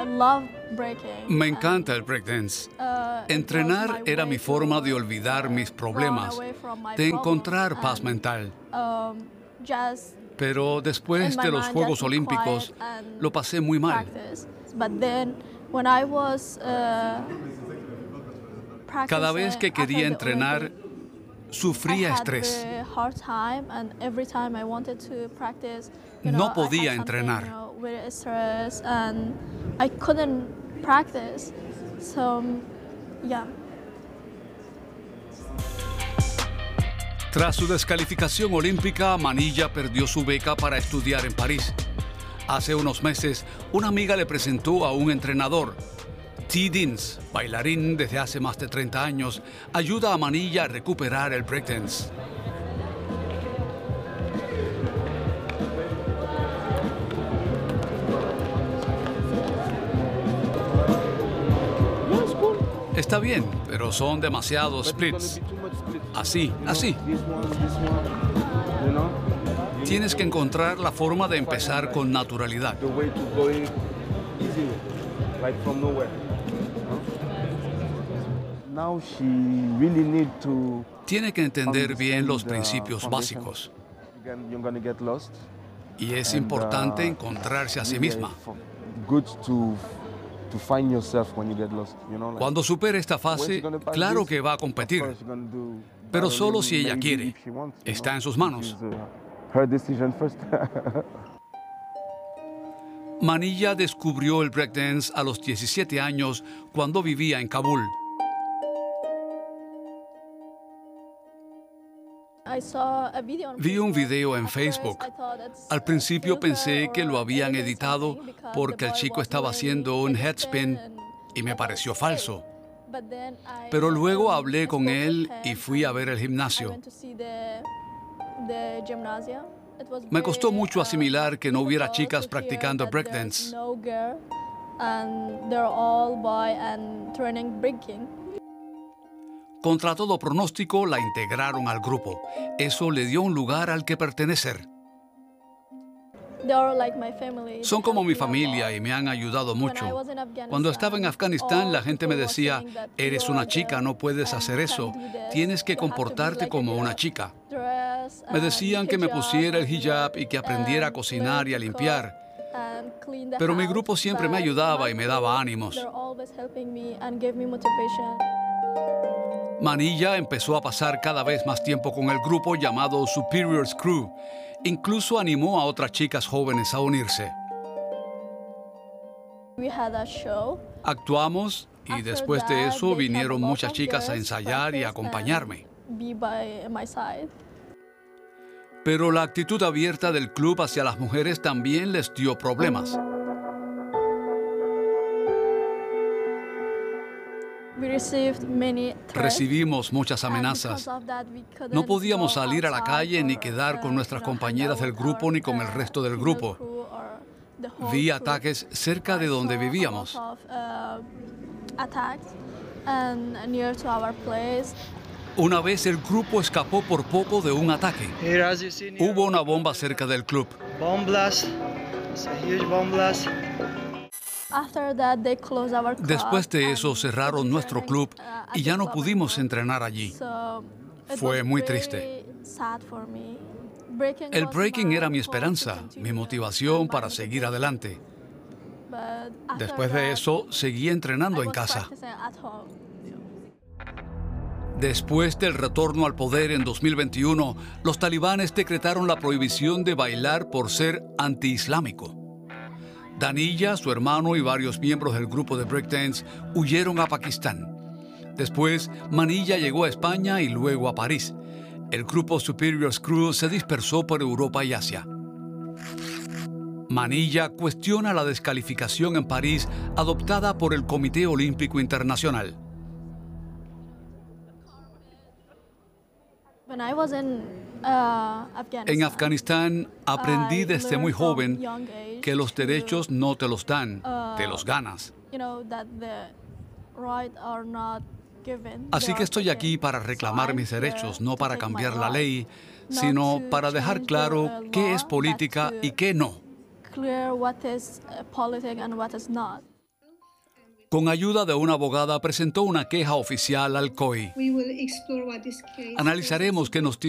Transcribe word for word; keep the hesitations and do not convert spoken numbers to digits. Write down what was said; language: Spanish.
Me encanta el breakdance. Entrenar era mi forma de olvidar mis problemas, de encontrar paz mental. Pero después de los Juegos Olímpicos, lo pasé muy mal. Cada vez que quería entrenar, sufría estrés. No podía entrenar. Tras su descalificación olímpica, Manilla perdió su beca para estudiar en París. Hace unos meses, una amiga le presentó a un entrenador. T. Dins, bailarín desde hace más de treinta años, ayuda a Manilla a recuperar el breakdance. Está bien, pero son demasiados splits. Así, así. Tienes que encontrar la forma de empezar con naturalidad. Tiene que entender bien los principios básicos. Y es importante encontrarse a sí misma. Cuando supere esta fase, claro que va a competir, pero solo si ella quiere. Está en sus manos. Manilla descubrió el breakdance a los diecisiete años cuando vivía en Kabul. Vi un video en Facebook. Al principio pensé que lo habían editado porque el chico estaba haciendo un headspin y me pareció falso. Pero luego hablé con él y fui a ver el gimnasio. Me costó mucho asimilar que no hubiera chicas practicando breakdance. Contra todo pronóstico, la integraron al grupo. Eso le dio un lugar al que pertenecer. Son como mi familia y me han ayudado mucho. Cuando estaba en Afganistán, la gente me decía, eres una chica, no puedes hacer eso. Tienes que comportarte como una chica. Me decían que me pusiera el hijab y que aprendiera a cocinar y a limpiar. Pero mi grupo siempre me ayudaba y me daba ánimos. Manilla empezó a pasar cada vez más tiempo con el grupo llamado Superiors Crew. Incluso animó a otras chicas jóvenes a unirse. Actuamos y después de eso vinieron muchas chicas a ensayar y a acompañarme. Pero la actitud abierta del club hacia las mujeres también les dio problemas. Recibimos muchas amenazas. No podíamos salir a la calle ni quedar con nuestras compañeras del grupo ni con el resto del grupo. Vi ataques cerca de donde vivíamos. Una vez el grupo escapó por poco de un ataque. Hubo una bomba cerca del club. Después de eso cerraron nuestro club y ya no pudimos entrenar allí. Fue muy triste. El breaking era mi esperanza, mi motivación para seguir adelante. Después de eso, seguí entrenando en casa. Después del retorno al poder en dos mil veintiuno, los talibanes decretaron la prohibición de bailar por ser antiislámico. Danilla, su hermano y varios miembros del grupo de breakdance huyeron a Pakistán. Después, Manilla llegó a España y luego a París. El grupo Superiors Crew se dispersó por Europa y Asia. Manilla cuestiona la descalificación en París adoptada por el Comité Olímpico Internacional. En Afganistán aprendí desde muy joven que los derechos no te los dan, te los ganas. Así que estoy aquí para reclamar mis derechos, no para cambiar la ley, sino para dejar claro qué es política y qué no. Con ayuda de una abogada presentó una queja oficial al C O I. Analizaremos qué nos